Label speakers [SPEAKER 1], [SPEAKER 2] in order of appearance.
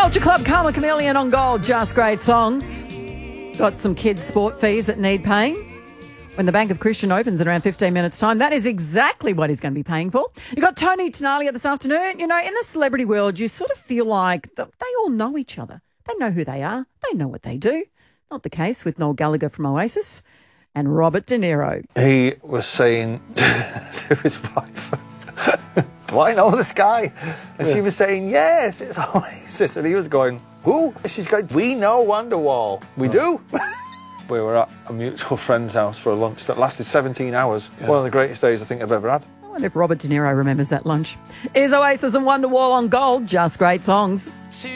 [SPEAKER 1] Culture Club, Karma Chameleon on Gold, just great songs. Got some kids' sport fees that need paying. When the Bank of Christian opens in around 15 minutes' time, that is exactly what he's going to be paying for. You got Tony Tenalia this afternoon. You know, in the celebrity world, you sort of feel like they all know each other. They know who they are. They know what they do. Not the case with Noel Gallagher from Oasis and Robert De Niro.
[SPEAKER 2] He was saying to his wife, do I know this guy? And she was saying, yes, it's Oasis. And he was going, who? She's going, we know Wonderwall. We do. We were at a mutual friend's house for a lunch that lasted 17 hours. Yeah. One of the greatest days I think I've ever had.
[SPEAKER 1] I wonder if Robert De Niro remembers that lunch. Is Oasis and Wonderwall on Gold, just great songs.